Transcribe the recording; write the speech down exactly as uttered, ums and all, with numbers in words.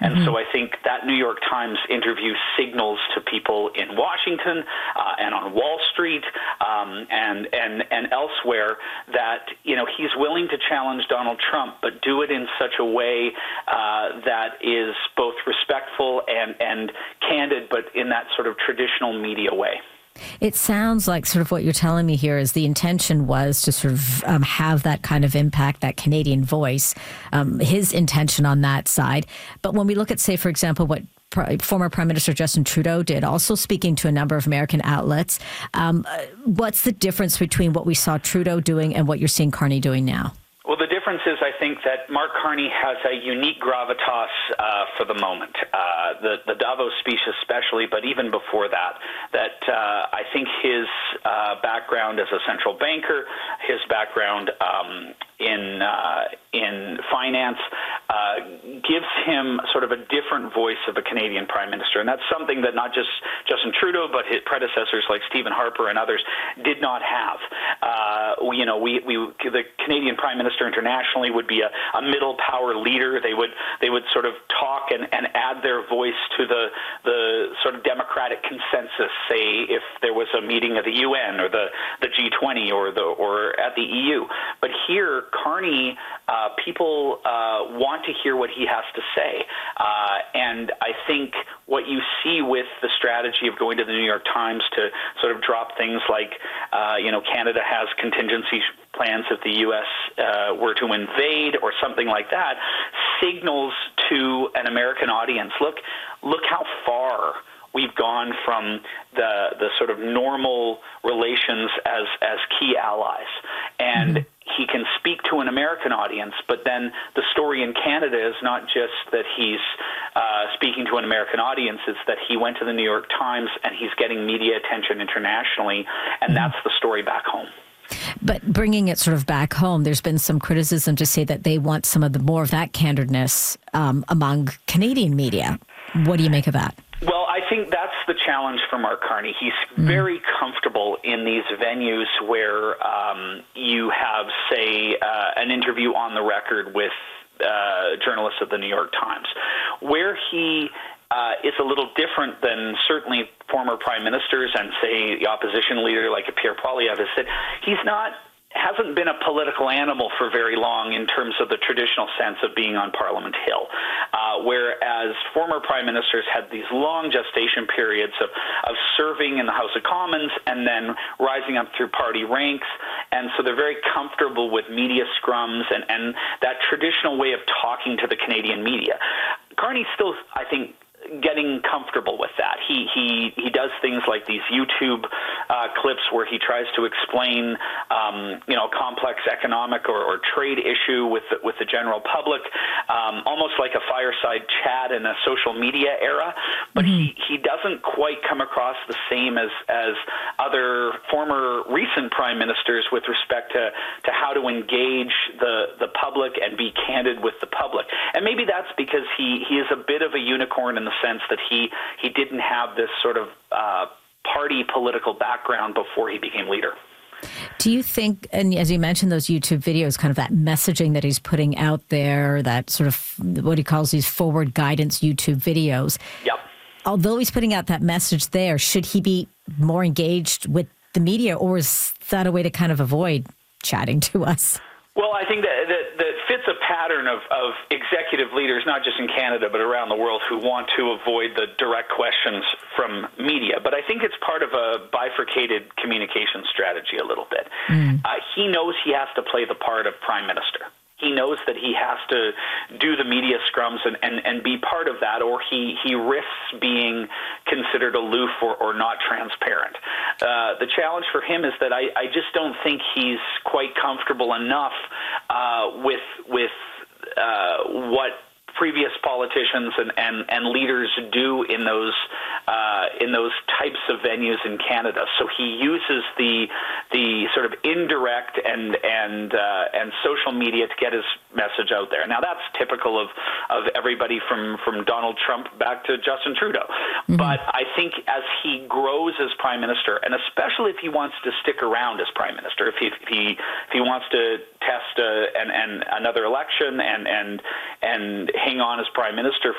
And mm-hmm. so I think that New York Times interview signals to people in Washington uh, and on Wall Street um, and, and, and elsewhere that, you know, he's willing to challenge Donald Trump, but do it in such a way uh, that is both respectful and, and candid, but in that sort of traditional media way. It sounds like sort of what you're telling me here is the intention was to sort of um, have that kind of impact, that Canadian voice, um, his intention on that side. But when we look at, say, for example, what former Prime Minister Justin Trudeau did, also speaking to a number of American outlets, um, what's the difference between what we saw Trudeau doing and what you're seeing Carney doing now? Well, the difference is I think that Mark Carney has a unique gravitas uh, for the moment. Uh, the, the Davos speech especially, but even before that, that uh, I think his uh, background as a central banker, his background um, in uh, in finance uh, gives him sort of a different voice of a Canadian Prime Minister. And that's something that not just Justin Trudeau, but his predecessors like Stephen Harper and others did not have. Uh, we, you know, we, we the Canadian Prime Minister internationally would be a, a middle power leader. They would they would sort of talk and, and add their voice to the the sort of democratic consensus, say if there was a meeting of the U N or the, the G twenty or the or at the E U. But here, Carney, uh, people uh, want to hear what he has to say. Uh, and I think what you see with the strategy of going to the New York Times to sort of drop things like, uh, you know, Canada has contingency plans if the U S uh, were to invade or something like that, signals to an American audience, look, look how far we've gone from the the sort of normal relations as, as key allies. And mm-hmm. he can speak to an American audience, but then the story in Canada is not just that he's uh, speaking to an American audience, it's that he went to the New York Times and he's getting media attention internationally, and mm-hmm. that's the story back home. But bringing it sort of back home, there's been some criticism to say that they want some of the more of that candidness um, among Canadian media. What do you make of that? Well, I think that's the challenge for Mark Carney. He's mm. very comfortable in these venues where um, you have, say, uh, an interview on the record with uh, journalists of the New York Times, where he uh, is a little different than certainly former prime ministers and, say, the opposition leader like Pierre Poilievre has said. He's not hasn't been a political animal for very long in terms of the traditional sense of being on Parliament Hill, uh, whereas former prime ministers had these long gestation periods of, of serving in the House of Commons and then rising up through party ranks, and so they're very comfortable with media scrums and, and that traditional way of talking to the Canadian media. Carney's still, I think, getting comfortable with that. He he he does things like these YouTube uh, clips where he tries to explain, um, you know, complex economic or, or trade issue with the, with the general public, um, almost like a fireside chat in a social media era. But mm-hmm. he, he doesn't quite come across the same as as other former recent prime ministers with respect to, to how to engage the the public and be candid with the public. And maybe that's because he he is a bit of a unicorn in the sense that he he didn't have this sort of uh, party political background before he became leader. Do you think, and as you mentioned, those YouTube videos, kind of that messaging that he's putting out there, that sort of what he calls these forward guidance YouTube videos. Yep. Although he's putting out that message there, should he be more engaged with the media, or is that a way to kind of avoid chatting to us? Well, I think that, that, that fits a pattern of, of executive leaders, not just in Canada, but around the world, who want to avoid the direct questions from media. But I think it's part of a bifurcated communication strategy a little bit. Mm. Uh, he knows he has to play the part of prime minister. He knows that he has to do the media scrums and, and, and be part of that, or he, he risks being considered aloof or, or not transparent. Uh, the challenge for him is that I, I just don't think he's quite comfortable enough uh, with with uh, what previous politicians and, and, and leaders do in those uh, in those types of venues in Canada. So he uses the the sort of indirect and and uh, and social media to get his message out there. Now that's typical of, of everybody from, from Donald Trump back to Justin Trudeau. Mm-hmm. But I think as he grows as prime minister, and especially if he wants to stick around as prime minister, if he if he, if he wants to test uh, an, an, another election and and and hang on as prime minister